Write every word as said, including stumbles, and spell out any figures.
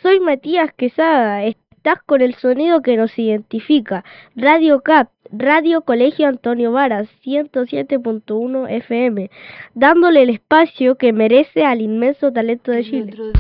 soy Matías Quesada. Estás con el sonido que nos identifica. Radio C A P, Radio Colegio Antonio Varas, ciento siete punto uno F M, dándole el espacio que merece al inmenso talento de Chile.